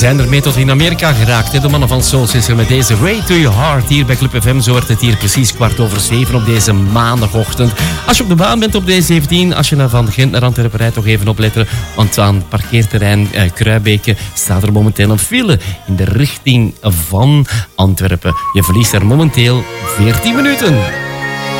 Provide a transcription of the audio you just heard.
zijn ermee tot in Amerika geraakt. Hè? De mannen van Soul Sister met deze Way to Your Heart. Hier bij Club FM, zo wordt het hier precies 7:15 op deze maandagochtend. Als je op de baan bent op de E17, als je naar van Gent naar Antwerpen rijdt, toch even opletten. Want aan het parkeerterrein Kruibeke staat er momenteel een file in de richting van Antwerpen. Je verliest er momenteel 14 minuten.